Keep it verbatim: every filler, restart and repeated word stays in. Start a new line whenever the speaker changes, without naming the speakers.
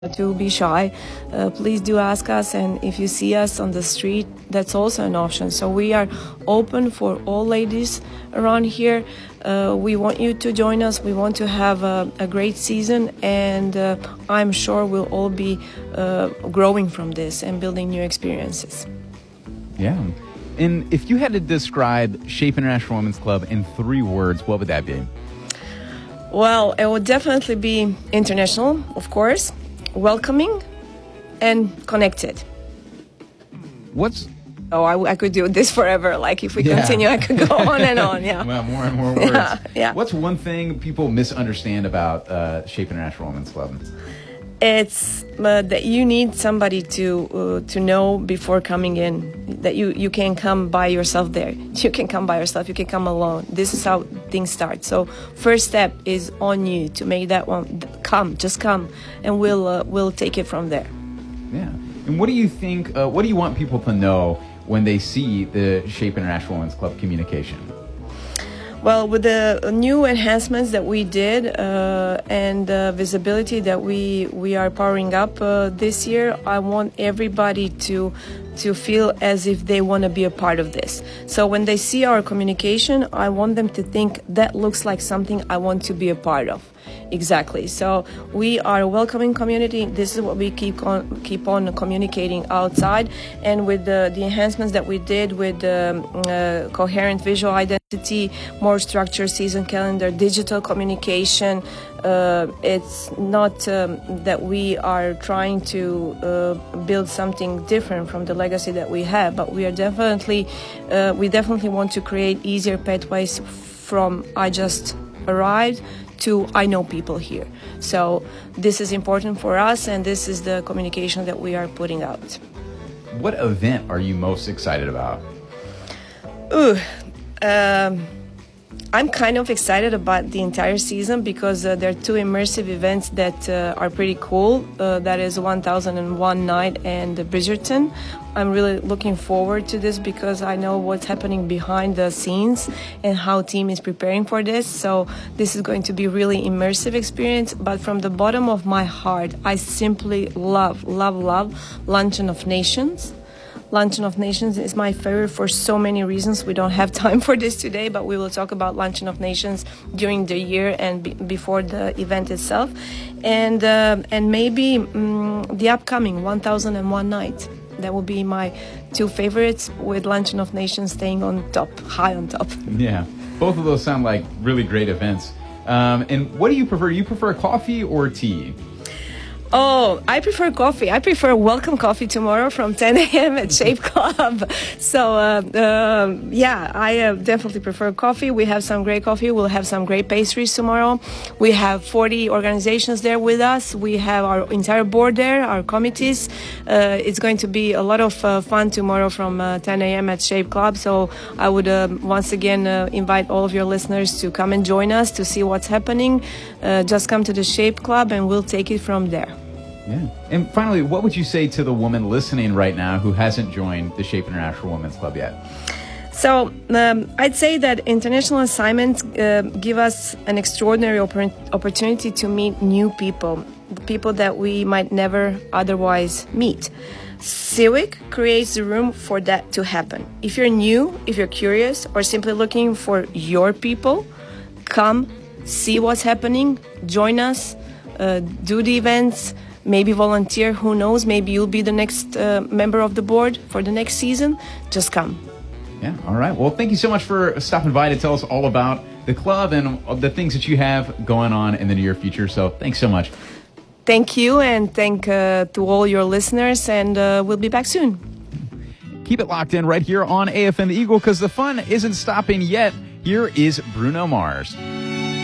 to be shy, uh, please do ask us. And if you see us on the street, that's also an option. So we are open for all ladies around here. Uh, we want you to join us. We want to have a, a great season, and uh, I'm sure we'll all be uh, growing from this and building new experiences.
Yeah. And if you had to describe Shape International Women's Club in three words, what would that be?
Well, it would definitely be international, of course, welcoming, and connected.
What's...
Oh, I, I could do this forever. Like, if we yeah. continue, I could go on and on, yeah.
Well, more and more words.
Yeah, yeah.
What's one thing people misunderstand about uh, Shape International Women's Club?
It's uh, that you need somebody to uh, to know before coming in, that you, you can come by yourself there. You can come by yourself. You can come alone. This is how things start. So first step is on you to make that one. Come, just come, and we'll uh, we'll take it from there.
Yeah. And what do you think, uh, what do you want people to know when they see the Shape International Women's Club communication?
Well, with the new enhancements that we did uh, and the visibility that we we are powering up uh, this year, I want everybody to to feel as if they want to be a part of this. So when they see our communication, I want them to think that looks like something I want to be a part of. Exactly. So we are a welcoming community. This is what we keep on keep on communicating outside. And with the, the enhancements that we did with um, uh, coherent visual identity, more structured season calendar, digital communication, uh, it's not um, that we are trying to uh, build something different from the legacy that we have, but we are definitely uh, we definitely want to create easier pathways from I just arrived to I know people here. So this is important for us, and this is the communication that we are putting out.
What event are you most excited about?
Ooh, um, I'm kind of excited about the entire season because uh, there are two immersive events that uh, are pretty cool. Uh, that is one thousand one Night and Bridgerton. I'm really looking forward to this because I know what's happening behind the scenes and how team is preparing for this. So this is going to be really immersive experience. But from the bottom of my heart, I simply love, love, love Luncheon of Nations. Luncheon of Nations is my favorite for so many reasons. We don't have time for this today, but we will talk about Luncheon of Nations during the year and be before the event itself. And uh, and maybe um, the upcoming one thousand one Night. That will be my two favorites, with Luncheon of Nations staying on top, high on top.
Yeah, both of those sound like really great events. Um, and what do you prefer? You prefer coffee or tea?
Oh, I prefer coffee. I prefer welcome coffee tomorrow from ten A M at Shape Club. So, uh, uh, yeah, I uh, definitely prefer coffee. We have some great coffee. We'll have some great pastries tomorrow. We have forty organizations there with us. We have our entire board there, our committees. Uh, it's going to be a lot of uh, fun tomorrow from uh, ten A M at Shape Club. So I would uh, once again uh, invite all of your listeners to come and join us to see what's happening. Uh, just come to the Shape Club and we'll take it from there.
Yeah. And finally, what would you say to the woman listening right now who hasn't joined the Shape International Women's Club yet?
So um, I'd say that international assignments uh, give us an extraordinary oppor opportunity to meet new people, people that we might never otherwise meet. C I W I C creates the room for that to happen. If you're new, if you're curious, or simply looking for your people, come, see what's happening, join us, uh, do the events, maybe volunteer, who knows, maybe you'll be the next uh, member of the board for the next season. Just come.
Yeah, all right. Well, thank you so much for stopping by to tell us all about the club and the things that you have going on in the near future. So thanks so much.
Thank you, and thank uh, to all your listeners, and uh, we'll be back soon.
Keep it locked in right here on A F M The Eagle, because the fun isn't stopping yet. Here is Bruno Mars.